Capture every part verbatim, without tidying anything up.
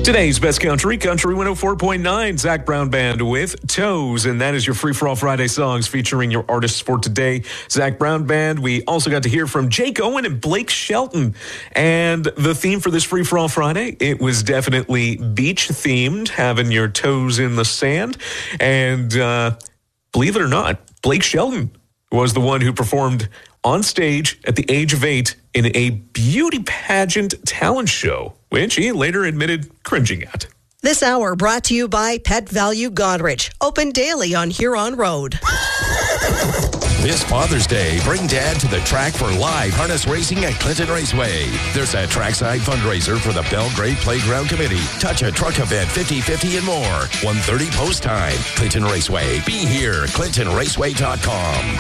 Today's best country, Country one oh four point nine, Zach Brown Band with Toes. And that is your Free For All Friday songs featuring your artists for today. Zach Brown Band. We also got to hear from Jake Owen and Blake Shelton. And the theme for this Free For All Friday, it was definitely beach themed, having your toes in the sand. And uh, believe it or not, Blake Shelton was the one who performed on stage at the age of eight in a beauty pageant talent show, which he later admitted cringing at. This hour brought to you by Pet Value Godrich. Open daily on Huron Road. This Father's Day, bring Dad to the track for live harness racing at Clinton Raceway. There's a trackside fundraiser for the Belgrade Playground Committee. Touch a truck event, fifty fifty and more. one thirty post time. Clinton Raceway. Be here. Clinton Raceway dot com.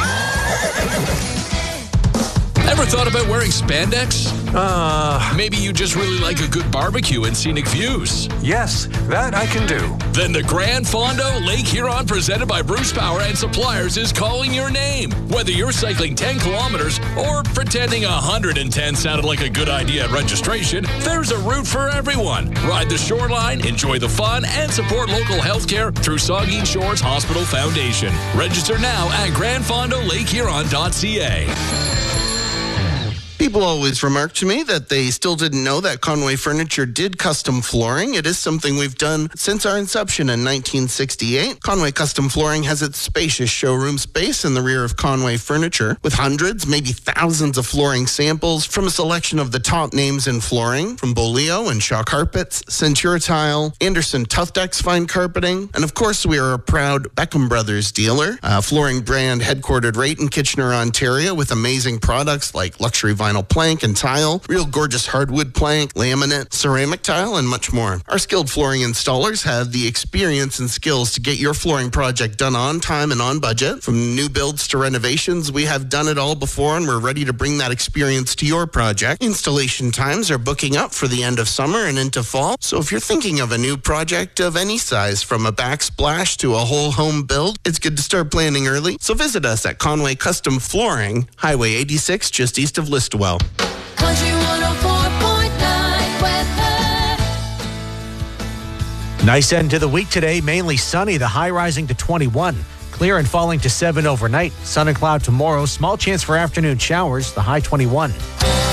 Ever thought about wearing spandex? Uh, Maybe you just really like a good barbecue and scenic views. yes, that I can do. Then the Grand Fondo Lake Huron, presented by Bruce Power and Suppliers, is calling your name. Whether you're cycling ten kilometers or pretending one hundred ten sounded like a good idea at registration, there's a route for everyone. Ride the shoreline, enjoy the fun, and support local healthcare through Saugeen Shores Hospital Foundation. Register now at grand fondo lake huron dot c a. People always remark to me that they still didn't know that Conway Furniture did custom flooring. It is something we've done since our inception in nineteen sixty-eight. Conway Custom Flooring has its spacious showroom space in the rear of Conway Furniture with hundreds, maybe thousands of flooring samples from a selection of the top names in flooring, from Bolio and Shaw Carpets, Centura Tile, Anderson Tuftex Fine Carpeting, and of course we are a proud Beckham Brothers dealer, a flooring brand headquartered right in Kitchener, Ontario, with amazing products like luxury vinyl plank and tile, real gorgeous hardwood plank, laminate, ceramic tile, and much more. Our skilled flooring installers have the experience and skills to get your flooring project done on time and on budget. From new builds to renovations, we have done it all before, and we're ready to bring that experience to your project. Installation times are booking up for the end of summer and into fall, so if you're thinking of a new project of any size, from a backsplash to a whole home build, it's good to start planning early. So visit us at Conway Custom Flooring, Highway eighty-six, just east of Listowel. Country one oh four point nine weather. Nice end to the week today. Mainly sunny. The high rising to twenty-one. Clear and falling to seven overnight. Sun and cloud tomorrow. Small chance for afternoon showers. The high twenty-one.